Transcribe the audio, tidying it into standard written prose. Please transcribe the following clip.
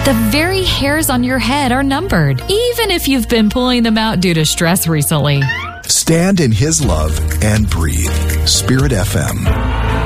The very hairs on your head are numbered, even if you've been pulling them out due to stress recently. Stand in His love and breathe. Spirit FM.